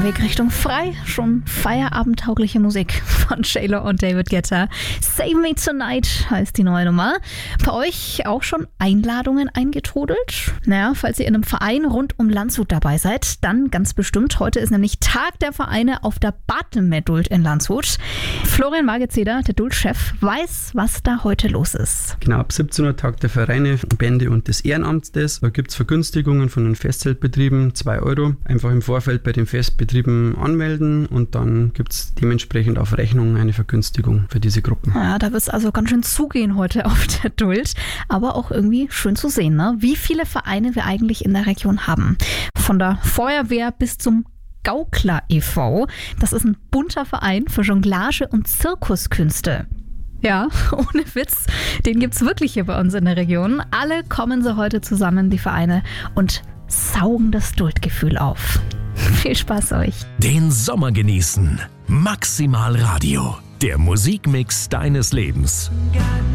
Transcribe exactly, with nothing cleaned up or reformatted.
Weg Richtung frei. Schon feierabendtaugliche Musik von J-Lo und David Guetta. Save Me Tonight heißt die neue Nummer. Bei euch auch schon Einladungen eingetrudelt? Naja, falls ihr in einem Verein rund um Landshut dabei seid, dann ganz bestimmt. Heute ist nämlich Tag der Vereine auf der Barthelme-Duld in Landshut. Florian Magezeder, der Duld-Chef, weiß, was da heute los ist. Genau, ab siebzehn Uhr Tag der Vereine, Bände und des Ehrenamtes. Da gibt es Vergünstigungen von den Festzeltbetrieben, zwei Euro. Einfach im Vorfeld bei den Festbetrieben anmelden und dann gibt es dementsprechend auf Rechnung eine Vergünstigung für diese Gruppen. Ja, da wird es also ganz schön zugehen heute auf der Duld. Aber auch irgendwie schön zu sehen, ne? Wie viele Vereine wir eigentlich in der Region haben. Von der Feuerwehr bis zum Gaukler e V. Das ist ein bunter Verein für Jonglage und Zirkuskünste. Ja, ohne Witz, den gibt's wirklich hier bei uns in der Region. Alle kommen so heute zusammen, die Vereine, und saugen das Duldgefühl auf. Viel Spaß euch. Den Sommer genießen. Maximal Radio. Der Musikmix deines Lebens.